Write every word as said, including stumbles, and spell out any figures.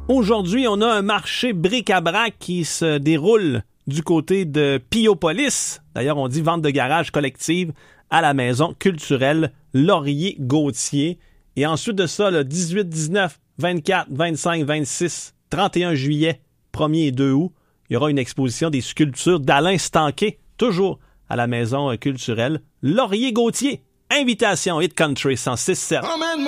Aujourd'hui, on a un marché bric-à-brac qui se déroule du côté de Piopolis. D'ailleurs, on dit vente de garage collective à la maison culturelle Laurier-Gauthier. Et ensuite de ça, le dix-huit, dix-neuf, vingt-quatre, vingt-cinq, vingt-six, trente et un juillet, premier et deux août, il y aura une exposition des sculptures d'Alain Stanquet, toujours à la maison culturelle Laurier-Gauthier. Invitation Hit Country cent six sept.